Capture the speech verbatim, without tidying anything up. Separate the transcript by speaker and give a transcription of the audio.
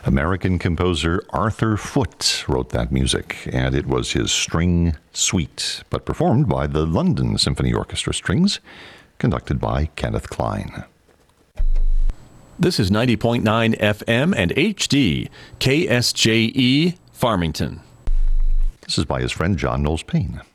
Speaker 1: American composer Arthur Foote wrote that music, and it was his String Suite, but performed by the London Symphony Orchestra Strings, conducted by Kenneth Klein.
Speaker 2: This is ninety point nine F M and H D, K S J E, Farmington.
Speaker 1: This is by his friend John Knowles Payne.